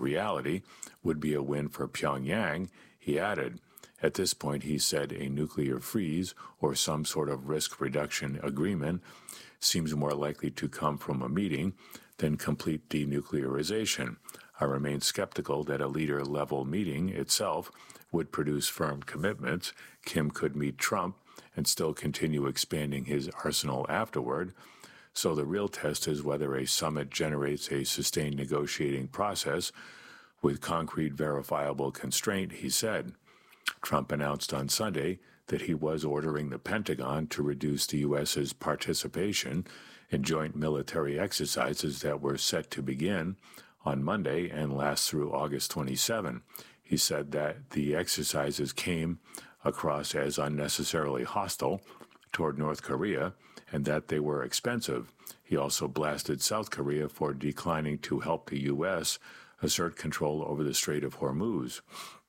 reality would be a win for Pyongyang, he added. At this point, he said a nuclear freeze or some sort of risk reduction agreement seems more likely to come from a meeting than complete denuclearization. I remain skeptical that a leader-level meeting itself would produce firm commitments. Kim could meet Trump and still continue expanding his arsenal afterward. So the real test is whether a summit generates a sustained negotiating process with concrete verifiable constraint, he said. Trump announced on Sunday that he was ordering the Pentagon to reduce the U.S.'s participation in joint military exercises that were set to begin on Monday and last through August 27. He said that the exercises came across as unnecessarily hostile toward North Korea and that they were expensive. He also blasted South Korea for declining to help the U.S. assert control over the Strait of Hormuz.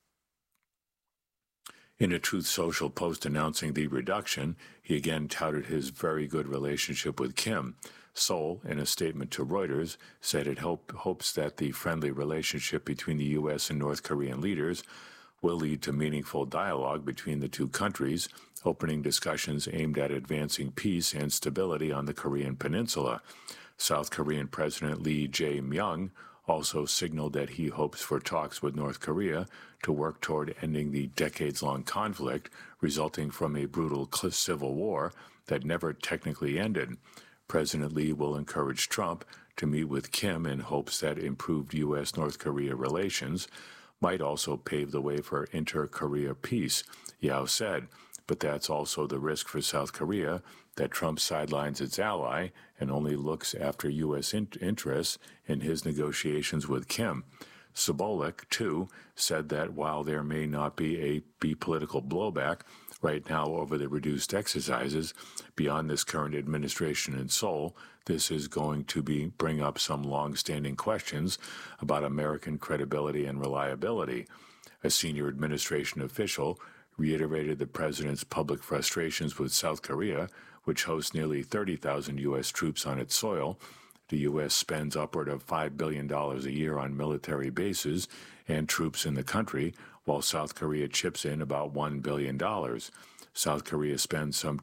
In a Truth Social post announcing the reduction, he again touted his very good relationship with Kim. Seoul, in a statement to Reuters, said it hopes that the friendly relationship between the U.S. and North Korean leaders will lead to meaningful dialogue between the two countries, opening discussions aimed at advancing peace and stability on the Korean peninsula. South Korean President Lee Jae-myung also signaled that he hopes for talks with North Korea to work toward ending the decades-long conflict resulting from a brutal civil war that never technically ended. President Lee will encourage Trump to meet with Kim in hopes that improved U.S.-North Korea relations might also pave the way for inter-Korea peace, Yao said. But that's also the risk for South Korea, that Trump sidelines its ally and only looks after U.S. interests in his negotiations with Kim. Sobolik, too, said that while there may not be political blowback right now over the reduced exercises beyond this current administration in Seoul, this is going to bring up some long-standing questions about American credibility and reliability. A senior administration official reiterated the president's public frustrations with South Korea, which hosts nearly 30,000 U.S. troops on its soil. The U.S. spends upward of $5 billion a year on military bases and troops in the country, while South Korea chips in about $1 billion. South Korea spends some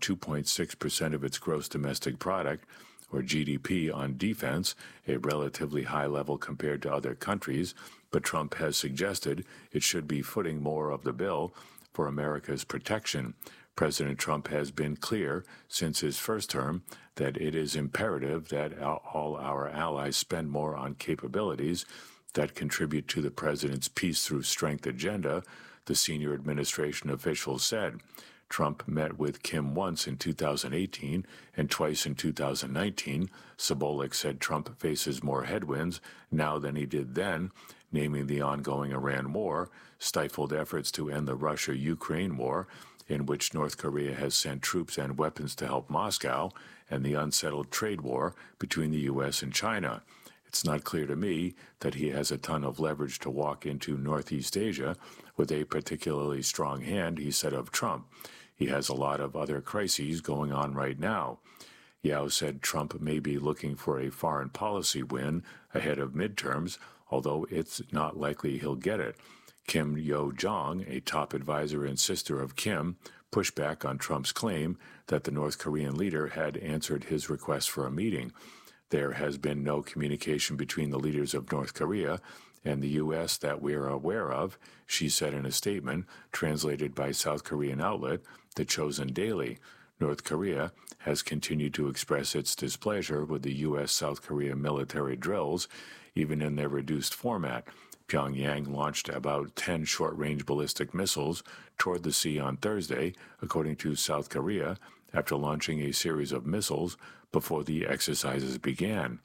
2.6% of its gross domestic product, or GDP, on defense, a relatively high level compared to other countries, but Trump has suggested it should be footing more of the bill for America's protection. President Trump has been clear since his first term that it is imperative that all our allies spend more on capabilities that contribute to the president's peace through strength agenda, the senior administration official said. Trump met with Kim once in 2018 and twice in 2019. Sobolik said Trump faces more headwinds now than he did then, naming the ongoing Iran war, stifled efforts to end the Russia-Ukraine war, in which North Korea has sent troops and weapons to help Moscow, and the unsettled trade war between the U.S. and China. It's not clear to me that he has a ton of leverage to walk into Northeast Asia with a particularly strong hand, he said of Trump. He has a lot of other crises going on right now. Yao said Trump may be looking for a foreign policy win ahead of midterms, although it's not likely he'll get it. Kim Yo-jong, a top advisor and sister of Kim, pushed back on Trump's claim that the North Korean leader had answered his request for a meeting. There has been no communication between the leaders of North Korea and the U.S. that we are aware of, she said in a statement translated by South Korean outlet The Chosen Daily. North Korea has continued to express its displeasure with the U.S.-South Korea military drills, even in their reduced format. Pyongyang launched about 10 short-range ballistic missiles toward the sea on Thursday, according to South Korea, after launching a series of missiles before the exercises began.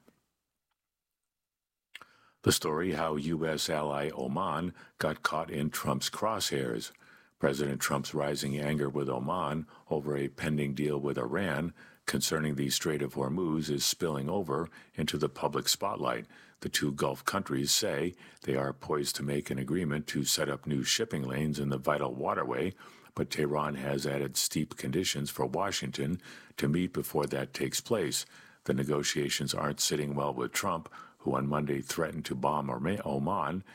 The story, how U.S. ally Oman got caught in Trump's crosshairs. President Trump's rising anger with Oman over a pending deal with Iran concerning the Strait of Hormuz is spilling over into the public spotlight. The two Gulf countries say they are poised to make an agreement to set up new shipping lanes in the vital waterway, but Tehran has added steep conditions for Washington to meet before that takes place. The negotiations aren't sitting well with Trump, who on Monday threatened to bomb Oman